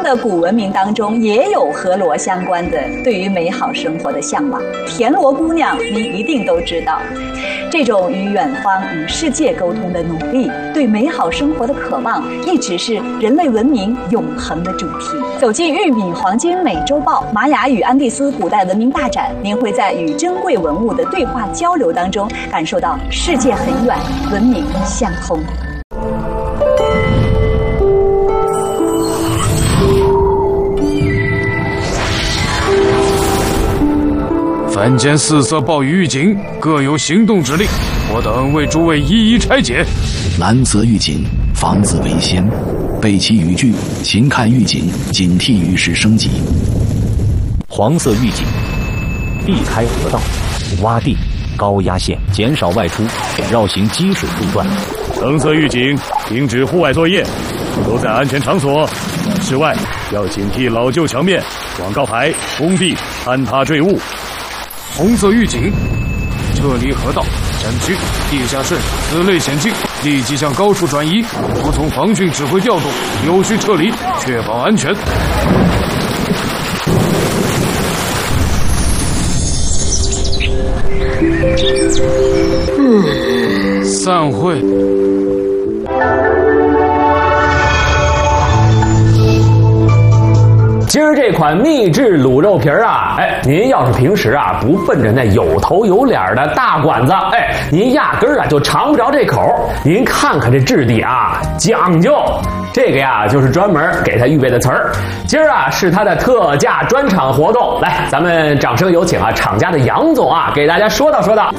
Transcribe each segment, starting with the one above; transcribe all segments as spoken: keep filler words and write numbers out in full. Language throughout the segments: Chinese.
方的古文明当中也有和罗相关的对于美好生活的向往。田螺姑娘，您一定都知道，这种与远方、与世界沟通的努力，对美好生活的渴望，一直是人类文明永恒的主题。走进玉米黄金美洲豹玛雅与安第斯古代文明大展，您会在与珍贵文物的对话交流当中，感受到世界很远，文明相通。 凡间四色暴雨预警，各有行动指令，我等为诸位一一拆解。 蓝色预警，防字为先，备齐语句，勤看预警，警惕雨势升级。 黄色预警，避开河道、洼地、高压线，减少外出，绕行积水路段。 橙色预警，停止户外作业，都在安全场所。室外要警惕老旧墙面、广告牌、工地坍塌坠物。红色预警，撤离河道、山区、地下室此类险境，立即向高处转移，服从防汛指挥调动，有序撤离，确保安全。嗯，散会。 今儿这款秘制卤肉皮儿啊，哎，您要是平时啊不奔着那有头有脸的大馆子，哎，您压根儿啊就尝不着这口。您看看这质地啊，讲究。这个呀就是专门给他预备的词儿。今儿啊是他的特价专场活动，来，咱们掌声有请啊厂家的杨总啊给大家说道说道。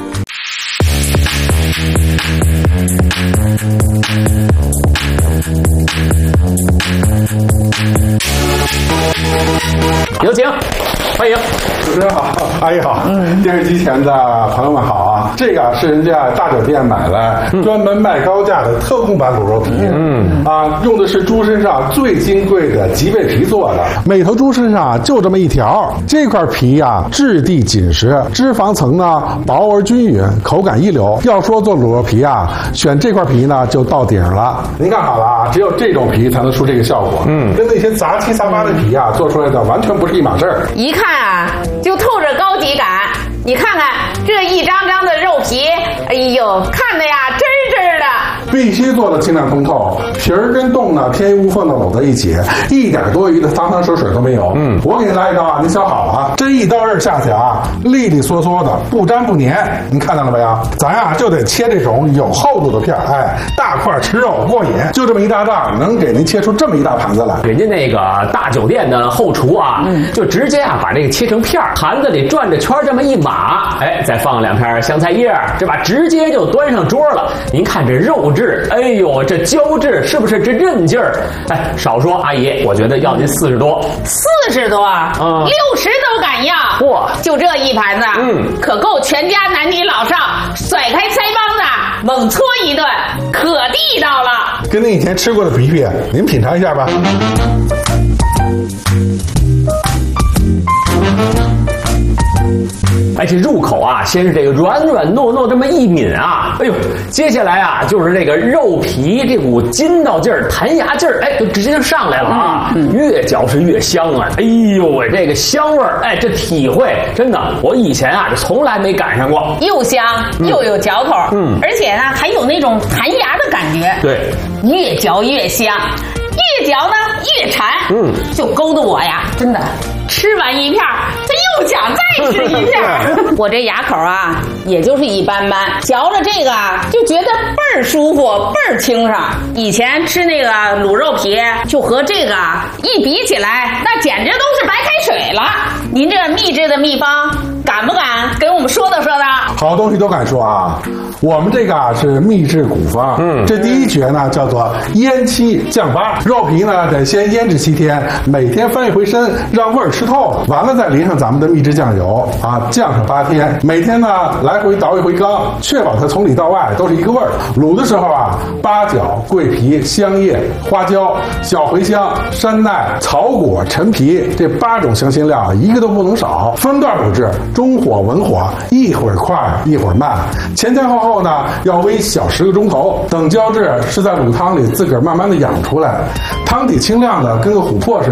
有请，欢迎主持人好，阿姨好，嗯，电视机前的朋友们好啊！这个是人家大酒店买来，嗯、专门卖高价的特供版卤肉皮，嗯啊，用的是猪身上最金贵的脊背皮做的，每头猪身上就这么一条，这块皮呀、啊，质地紧实，脂肪层呢薄而均匀，口感一流。要说做卤肉皮啊，选这块皮呢就到顶了。您看好了啊，只有这种皮才能出这个效果，嗯，跟那些杂七杂八的皮啊做出来的完全不是一码事儿。 一看啊，就透着高级感。你看看这一张张的肉皮，哎呦，看的呀真真的。 必须做的清亮通透，皮儿跟冻呢天衣无缝的搂在一起，一点多余的汤汤水水都没有。嗯，我给您来一刀啊，您小好了啊，这一刀刃下去啊，利利索索的，不粘不粘。您看到了没有？咱呀就得切这种有厚度的片儿，哎，大块吃肉过瘾。就这么一大袋，能给您切出这么一大盘子来。 人家那个大酒店的后厨啊，嗯、就直接啊把这个切成片儿，盘子里转着圈这么一码，哎，再放两片香菜叶，这把直接就端上桌了。您看这肉质，哎呦，这胶质是不是这韧劲儿？哎，少说阿姨，我觉得要您四十多， 四十多，嗯，六十都敢要。 嚯， 就这一盘子，嗯，可够全家男女老少甩开腮帮子猛搓一顿，可地道了。 跟您以前吃过的比比，您品尝一下吧。 哎，这入口啊，先是这个软软糯糯这么一抿啊，哎呦，接下来啊就是这个肉皮这股筋道劲儿、弹牙劲儿，哎，就直接上来了啊，嗯嗯、越嚼是越香啊，哎呦喂，这个香味儿，哎，这体会真的，我以前啊就从来没赶上过， 又香又有嚼头，嗯，而且呢还有那种弹牙的感觉， 对， 越嚼越香，越嚼呢越馋，嗯，就勾得我呀，真的。吃完一片，他又想再吃一片。我这牙口啊，也就是一般般，嚼着这个啊，就觉得倍儿舒服，倍儿清爽。以前吃那个卤肉皮，就和这个一比起来，那简直都是白开水了。您这秘制的秘方，敢不敢给我们说道说道？ 好东西都敢说啊！我们这个啊是秘制古方，嗯，这第一诀呢叫做腌七降八，肉皮呢得先腌制七天，每天翻一回身，让味儿吃透了，完了再淋上咱们的秘制酱油啊，酱上八天，每天呢来回倒一回缸，确保它从里到外都是一个味儿。卤的时候啊，八角、桂皮、香叶、花椒、小茴香、山奈、草果、陈皮这八种香辛料一个都不能少，分段补制，中火文火，一会儿快一会儿慢，前前后后呢要煨小十个钟头，等胶质是在卤汤里自个儿慢慢的养出来，汤底清亮的跟个琥珀似的。